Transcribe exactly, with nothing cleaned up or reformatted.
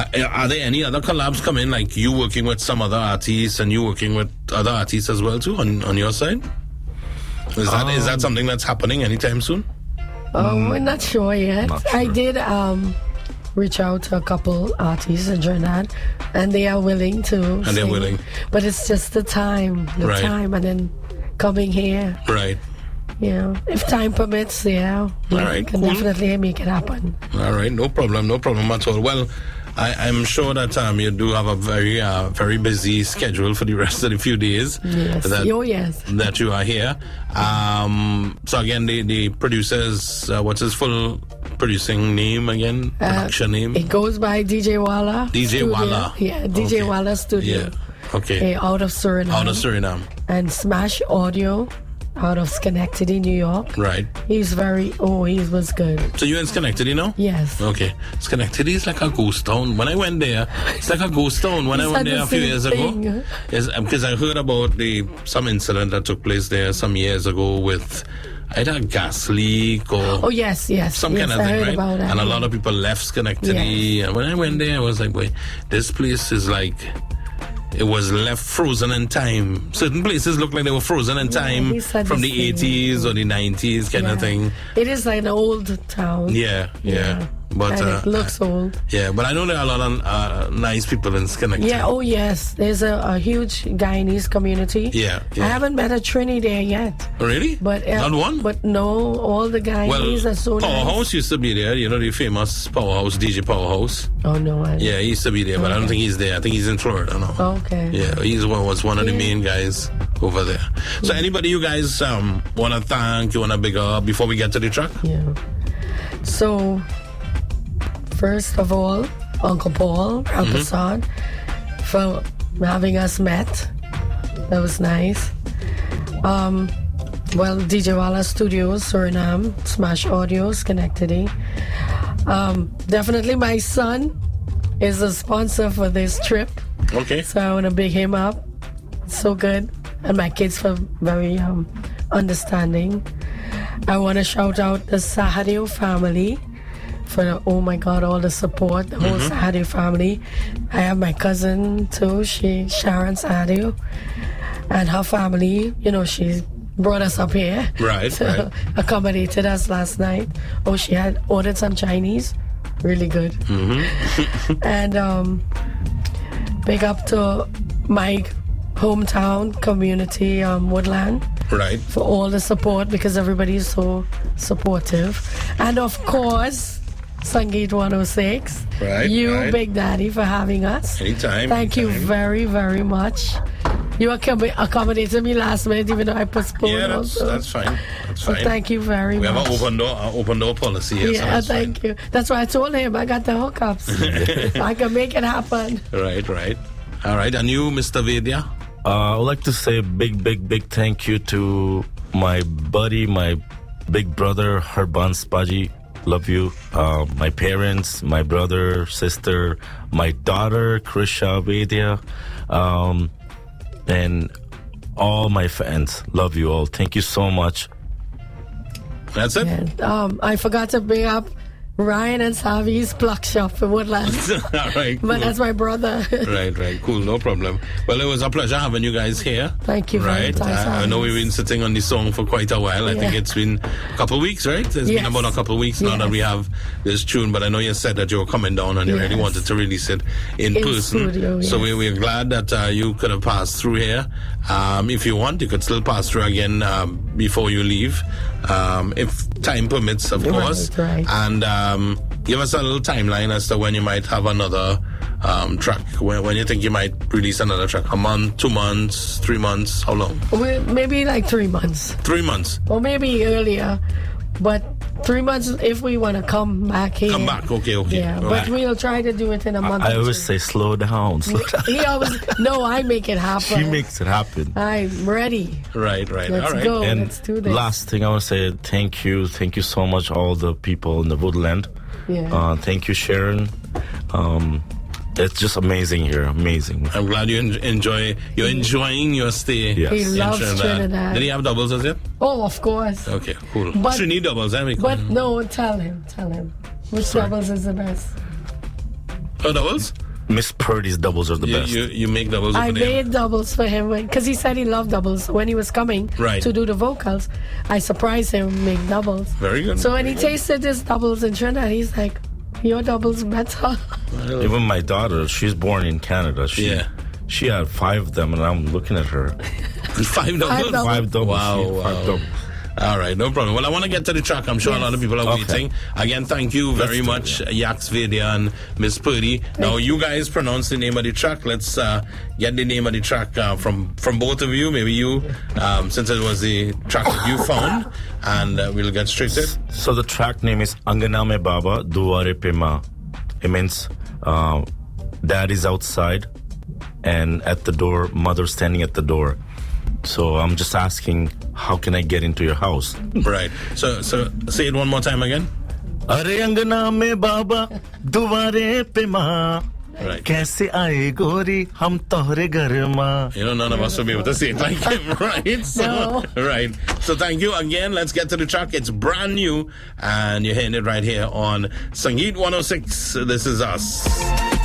Uh, are there any other collabs coming, like you working with some other artists and you working with other artists as well too on, on your side? Is that um, is that something that's happening anytime soon? Um, we're not sure yet. Not sure. I did um, reach out to a couple artists in Trinidad, and they are willing to. And they're sing. willing. But it's just the time, the Right. time, and then coming here. Right. You know, if time permits, yeah, we All right, can cool. definitely make it happen. All right, no problem, no problem at all. Well, I, I'm sure that um, you do have a very, uh, very busy schedule for the rest of the few days. Yes. That, Oh, yes. that you are here. Um, so again, the the producers, uh, what's his full producing name again? Production Uh, name? It goes by D J Walla. D J Studio. Walla. Yeah, D J Okay. Walla Studio. Yeah. Okay. eh, out of Suriname. Out of Suriname. And Smash Audio out of Schenectady, New York. Right. He's very, oh, he was good. So you're in Schenectady now? Yes. Okay. Schenectady is like a ghost town. When I went there, it's like a ghost town. When He I went said there the a few same years thing. ago, yes, because I heard about the some incident that took place there some years ago with either a gas leak or Oh, yes, yes. some yes, kind of I thing, heard right? about that. And a lot of people left Schenectady. And when I went there, I was like, wait, this place is like, it was left frozen in time. Certain places look like they were frozen in time he said from the the same. eighties or the nineties kind Yeah. of thing. It is like an old town. Yeah, yeah. But and uh, it looks old. yeah, but I know there are a lot of uh, nice people in Schenectady. Yeah, oh yes. There's a, a huge Guyanese community. Yeah, yeah. I haven't met a Trini there yet. Really? But uh, Not one? But no, all the Guyanese Well, are so nice. Powerhouse used to be there. You know, the famous Powerhouse, D J Powerhouse. Oh no, I Yeah, he used to be there, but I don't Okay. think he's there. I think he's in Florida now. Okay. Yeah, he's one was one of the Yeah. main guys over there. So anybody you guys um want to thank, you want to big up before we get to the track? Yeah. So, first of all, Uncle Paul Alpasad for having us met. That was nice. Um, well, D J Walla Studios, Suriname, Smash Audio, Schenectady. Um, definitely my son is a sponsor for this trip. Okay. So I want to big him up. So good. And my kids for very um, understanding. I want to shout out the Sahadio family for, the, oh my God, all the support, the whole Mm-hmm. Sahadio family. I have my cousin too, she Sharon Sahadio, and her family. You know, she brought us up here. Right, So right. accommodated us last night. Oh, she had ordered some Chinese. Really good. Mm-hmm. And um, big up to my hometown community, um, Woodland, Right. for all the support because everybody is so supportive. And of course, Sangeet one oh six. Right, You, right. Big Daddy, for having us. Anytime. Thank you anytime. very, very much. You accom- accommodated me last minute, even though I postponed. Yeah, that's also. that's fine. That's So fine. thank you very We much. have an open door, an open door policy here. so Yeah, that's thank fine. you. That's why I told him I got the hookups. I can make it happen. Right, right. All right, and you, Mister Vedya? Uh, I would like to say a big, big, big thank you to my buddy, my big brother, Herban Spaji. Love you. Uh, my parents, my brother, sister, my daughter, Krisha Vedya, um, and all my fans. Love you all. Thank you so much. That's it? And, um, I forgot to bring up Ryan and Savi's pluck shop in Woodlands. All right, cool. But that's my brother. Right, right. Cool, no problem. Well, it was a pleasure having you guys here. Thank you very Right. much. I, I know we've been sitting on the song for quite a while. I think Yeah. it's been a couple of weeks, right? It's been Yes. about a couple of weeks now that Yes. we have this tune, but I know you said that you were coming down and you really Yes. wanted to release it in, In person. studio, So yes. we, we're glad that uh, you could have passed through here. Um, if you want, you could still pass through again um, before you leave, um, if time permits, of Right, course. right. And um, give us a little timeline as to when you might have another um, track, when, when you think you might release another track. A month, two months, three months, how long? We- Maybe like three months. Three months. Or maybe earlier. But three months if we want to come back here. Come back, okay, okay. Yeah, All but right. we'll try to do it in a month. I or always two. say, slow down, slow down. He always, no, I make it happen. She makes it happen. I'm ready. Right, right. Let's All right. go. And Let's do this. last thing I want to say, thank you, thank you so much, all the people in the Woodland. Yeah. Uh, thank you, Sharon. Um, it's just amazing here, amazing. I'm glad you en- enjoy. You're enjoying your stay. Yes. He in loves Trinidad. Did he have doubles as yet? Oh, of course. Okay, cool. But- Trini doubles, eh? we call But them. no, tell him, tell him. Which Sorry. doubles is the best? Oh, doubles? Miss Purdy's doubles are the You, best. you, you make doubles I over there. made doubles for him because he said he loved doubles. When he was coming Right. to do the vocals, I surprised him make doubles. Very good. So when he Very good. tasted his doubles in Trinidad, he's like, your doubles better. Even my daughter, she's born in Canada. She, Yeah. She had five of them, and I'm looking at her. Five doubles? doubles. Five doubles. Wow, she- wow. Five doubles. All right, no problem. Well, I want to get to the track. I'm sure a lot of people are Okay. waiting. Again, thank you very do it, much, Yax Vedia and Miss Purdy. Now, you guys pronounce the name of the track. Let's uh, get the name of the track uh, from, from both of you. Maybe you, um, since it was the track that you found. And uh, we'll get straight to it. So the track name is Angana Me Baba Duware Pe Ma. It means uh, dad is outside, and at the door, mother standing at the door. So I'm just asking, how can I get into your house? Right. So, so say it one more time again. Are Angana Me Baba Duware Pe Ma. Right. Kaise aaye gori hum tohre ghar ma. You know, none of us will be able to say it like him, right? So, No. right. So thank you again. Let's get to the track. It's brand new, and you're hearing it right here on Sangeet one oh six. This is us.